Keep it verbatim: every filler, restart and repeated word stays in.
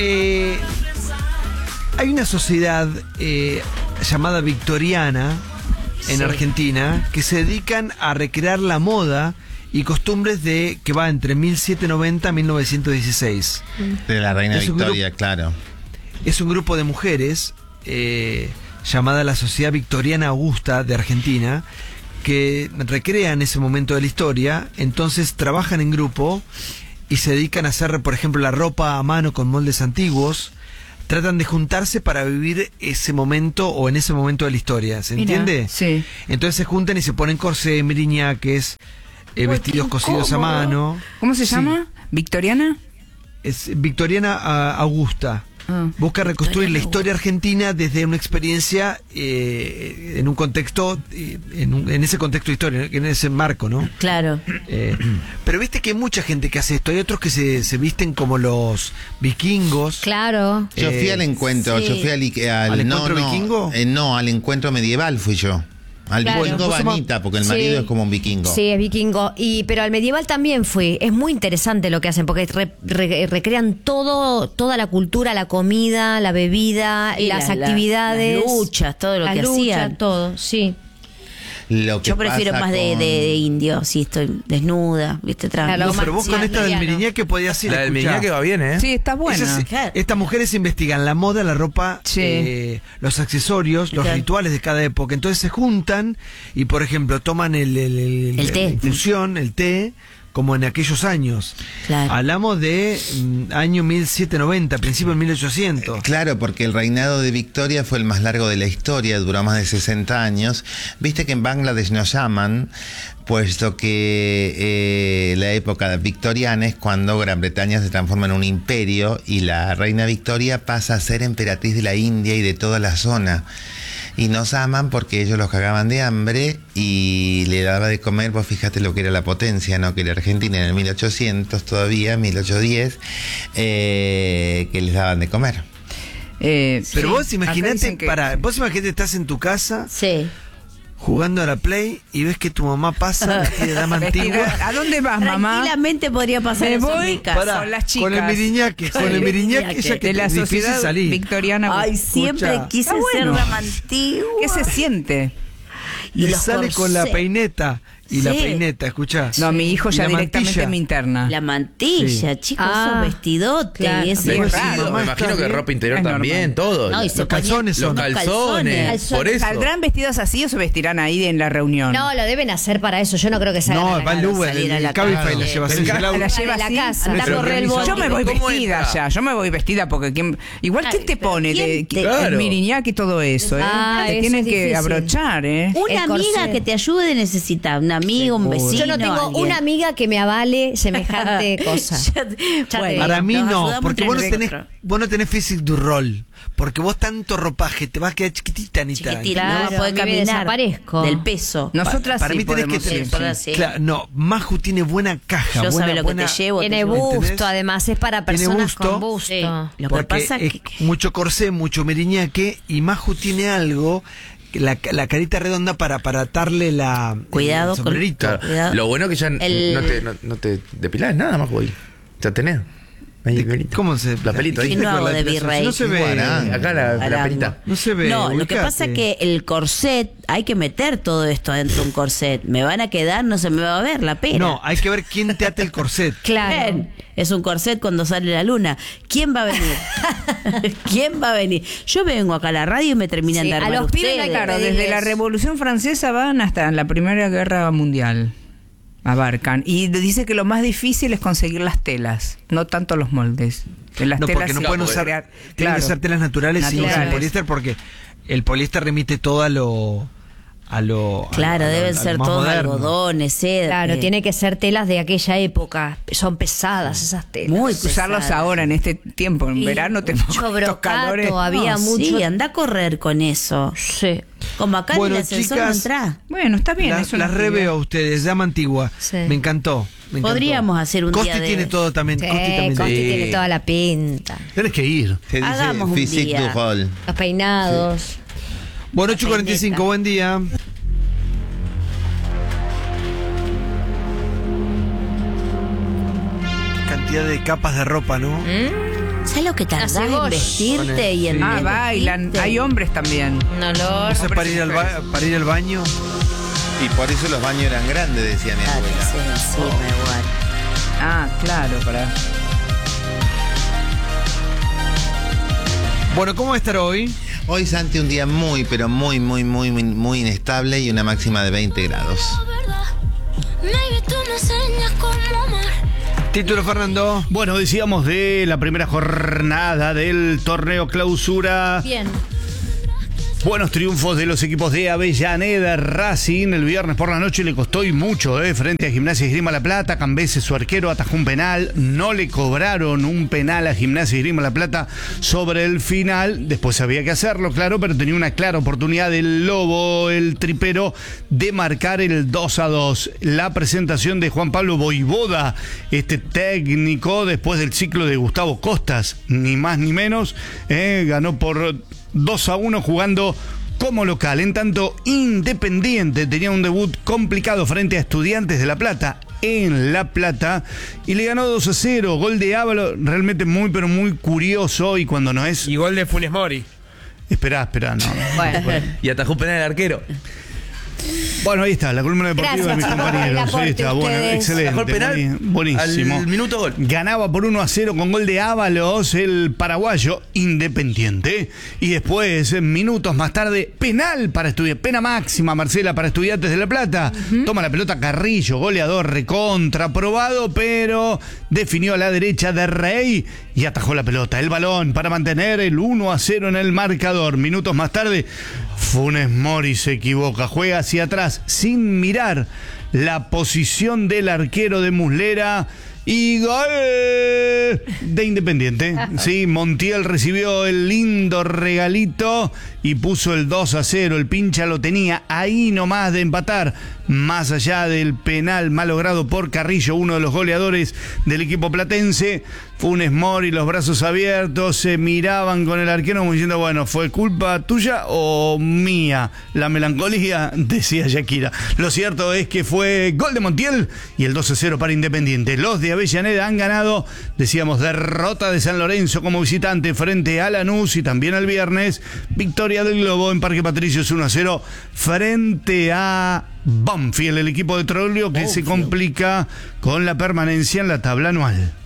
Eh, hay una sociedad eh, llamada victoriana en Sí. Argentina que se dedican a recrear la moda y costumbres de que va entre mil setecientos noventa a mil novecientos dieciséis. De la reina Es un Victoria, grupo- claro. Es un grupo de mujeres eh, llamada la Sociedad Victoriana Augusta de Argentina que recrean ese momento de la historia, entonces trabajan en grupo y se dedican a hacer, por ejemplo, la ropa a mano con moldes antiguos. Tratan de juntarse para vivir ese momento o en ese momento de la historia, ¿se Mira, entiende? sí. Entonces se juntan y se ponen corsé, miriñaques, eh, vestidos cosidos a mano. ¿Cómo se Sí. llama? ¿Victoriana? Es Victoriana ah, Augusta. Ah. Busca reconstruir la Victoriana historia argentina desde una experiencia eh, en un contexto, eh, en, un- en ese contexto de historia, en ese marco, ¿no? Claro. Eh, pero viste que hay mucha gente que hace esto. Hay otros que se, se visten como los vikingos. Claro. Yo fui Eh, al encuentro, sí. yo fui al, al, ¿Al no, encuentro no, vikingo? eh, no, al encuentro medieval fui yo. Al Claro. vikingo Vos sos más- vanita, porque el Sí. marido es como un vikingo. Sí, es vikingo. Y, pero al medieval también fui. Es muy interesante lo que hacen, porque re- re- recrean todo, toda la cultura, la comida, la bebida, Y las la- la- actividades. las luchas, todo lo las que luchas, hacían. todo, sí. Lo que Yo prefiero pasa más de, con- de, de indio, si estoy desnuda, viste, Claro, No, tranquila. pero vos con más esta del liviano. miriñaque podías ir. La del escuchá. Miñaque va bien, ¿eh? Sí, está buena. Esas- Claro. Estas mujeres investigan la moda, la ropa, Sí. eh, los accesorios, los Claro. rituales de cada época. Entonces se juntan y, por ejemplo, toman el, el, el- El té. la infusión, el té, como en aquellos años. Claro. Hablamos de mm, año mil setecientos noventa, principio de mil ochocientos. Claro, porque el reinado de Victoria fue el más largo de la historia, duró más de sesenta años. Viste que en Bangladesh nos llaman, puesto que eh, la época victoriana es cuando Gran Bretaña se transforma en un imperio y la reina Victoria pasa a ser emperatriz de la India y de toda la zona. Y nos aman porque ellos los cagaban de hambre y le daba de comer, vos fíjate lo que era la potencia, ¿no? Que era Argentina en el mil ochocientos todavía, mil ochocientos diez, eh, que les daban de comer. Eh, Pero sí. vos Acá imaginate, dicen que- para, vos imaginate estás en tu casa Sí. jugando a la Play y ves que tu mamá pasa vestida de dama antigua. Vestida- ¿A dónde vas, mamá? Tranquilamente podría pasar Me eso en voy mi casa. Pará, con las chicas. con el miriñaque, con Con el el miriñaque, miriñaque. ya que de la es difícil sociedad salir. victoriana. Ay, siempre Escucha. quise Está ser bueno. dama antigua. ¿Qué se siente? Y, Y los sale con la corsés. peineta. Y la Sí. peineta, escuchá. No, mi hijo Y ya la directamente mantilla. me interna. La mantilla, chicos, Ah, esos vestidotes. claro. Y ese Pero Me sí, imagino, mamá, me está imagino que bien. ropa interior Es también, normal. todo. No, y los se Los calzones los son. calzones, calzones. por eso. ¿Saldrán vestidos así o se vestirán ahí en la reunión? No, lo deben hacer para eso. Yo no creo que salgan a No, la va el calle. Uber, salir a el la Cabify calle. la lleva así. Pero el auto. la lleva de la así. casa, anda a anda a correr el bondi. Yo me voy ¿Cómo vestida entra? ya, yo me voy vestida porque ¿quién- igual Ay, quién te pero pone ¿quién de, te- el Claro. miriñaque y todo eso, ¿eh? Ah, te eso tienen es que difícil. abrochar, ¿eh? Una El amiga corsé. que te ayude necesita, un amigo, un Seguro. vecino. Yo no tengo alguien. una amiga que me avale semejante cosa. Ya te- Ya te bueno, digo. Para mí nos no, ayudamos porque entre vos no, tenés, nosotros. vos no tenés physique du rol. Porque vos tanto ropaje, te vas a quedar chiquitita, Anita. Chiquitita, Claro, no va a poder a mí me caminar desaparezco. del peso. Nosotras para sí mí tenés que podemos tener- ir, nosotras sí. sí. Claro, no, Maju tiene buena caja. Yo buena, sabe lo que buena- te llevo. Tiene te llevo. busto, ¿Entendés? además, es para Tiene personas busto. con busto. Sí. Lo que Porque pasa es que mucho corsé, mucho miriñaque, y Maju tiene algo, la, la carita redonda para, para atarle la, Cuidado el con- sombrerito. Claro. Cuidado. Lo bueno que ya n- El- no, te, no, no te depilás nada más, güey. Ya tenés. Ahí, De- pelito. ¿Cómo se La pelito ahí. Y no hago de depilación? virrey. No se ve. Guarán. Acá la, la Arango. pelita. No se ve. No, lo que ubicate. pasa es que el corset, hay que meter todo esto dentro de un corset. Me van a quedar, no se me va a ver la pera. No, hay que ver quién te ata el corset. Claro. Bien, es un corset cuando sale la luna. ¿Quién va a venir? ¿Quién va a venir? Yo vengo acá a la radio y me terminan Sí, de a armar los pibes no hay ustedes. que Claro, pedirles. desde la Revolución Francesa van hasta la Primera Guerra Mundial. Abarcan. Y dice que lo más difícil es conseguir las telas, no tanto los moldes. En las No, telas porque no sí pueden puede usar. crear- Tienen claro. que ser telas naturales, y Naturales. sin poliéster, porque el poliéster remite todo a lo. A lo a Claro, lo- a lo- deben a lo ser más todos moderno. algodones, seda. Claro, eh, tiene que ser telas de aquella época. Son pesadas esas telas. muy Usarlos pesadas. ahora en este tiempo, en Y verano tenemos mucho estos brocato, calores. había No, mucho. Sí, anda a correr con eso. Sí. Como acá Bueno, en el ascensor chicas, no entra. Bueno, está bien. La- es una las reveo a actividad. ustedes, llama antigua. Sí. Me encantó. me encantó. Podríamos hacer un Costi día de- tiene todo también. Sí, Costi también Costi tiene. tiene toda la pinta. Tenés que ir. Se dice Hagamos un physique día. du rol. Los peinados. Bueno, ocho cuarenta y cinco, buen día. Cantidad de capas de ropa, ¿no? ¿Mm? ¿Sabes lo que tardás Hace en bosch. vestirte y en Ah, vestirte? bailan. Hay hombres también. Un olor. Eso es para ir, al ba- para ir al baño. Y por eso los baños eran grandes, decía mi Ah, abuela. sí, encima igual. Ah, claro, para. Bueno, ¿cómo va a estar hoy? Hoy, Santi, un día muy, pero muy, muy, muy, muy, muy inestable y una máxima de veinte grados. Maybe tú me enseñas cómo amar. Título, Fernando. Bueno, decíamos de la primera jornada del torneo clausura. Bien. Buenos triunfos de los equipos de Avellaneda. Racing el viernes por la noche le costó y mucho, ¿eh? Frente a Gimnasia y Esgrima La Plata. Cambese, su arquero, atajó un penal. No le cobraron un penal a Gimnasia y Esgrima La Plata sobre el final. Después había que hacerlo, claro, pero tenía una clara oportunidad del Lobo, el tripero, de marcar el dos a dos. La presentación de Juan Pablo Voivoda, este técnico, después del ciclo de Gustavo Costas, ni más ni menos, ¿eh? Ganó por dos a uno jugando como local. En tanto, Independiente tenía un debut complicado frente a Estudiantes de La Plata en La Plata y le ganó dos a cero. Gol de Ávalo, realmente muy pero muy curioso, y cuando no es... Y gol de Funes Mori. Esperá, esperá, no. Bueno. Y atajó un penal el arquero. Bueno, ahí está, la columna deportiva Gracias, de mis chicos, por el compañeros. aporte Ahí está, bueno, ustedes. excelente. Atajó el penal buen- buenísimo. al minuto gol. Ganaba por uno a cero con gol de Ábalos, el paraguayo Independiente. Y después, minutos más tarde, penal para Estudiantes. Pena máxima, Marcela, para Estudiantes de La Plata. Toma la pelota Carrillo, goleador recontra, aprobado, pero definió a la derecha de Rey y atajó la pelota. El balón para mantener el uno a cero en el marcador. Minutos más tarde, Funes Mori se equivoca, juega hacia atrás sin mirar la posición del arquero de Muslera y gol de Independiente. Sí, Montiel recibió el lindo regalito y puso el dos a cero. El pincha lo tenía ahí nomás de empatar, más allá del penal malogrado por Carrillo, uno de los goleadores del equipo platense. Funes Mori, los brazos abiertos, se miraban con el arquero como diciendo, bueno, ¿fue culpa tuya o mía la melancolía? Decía Shakira. Lo cierto es que fue gol de Montiel y el dos a cero para Independiente. Los de Avellaneda han ganado, decíamos, derrota de San Lorenzo como visitante frente a Lanús, y también el viernes victoria del Globo en Parque Patricios uno a cero frente a Banfield, el equipo de Trollio que se complica con la permanencia en la tabla anual.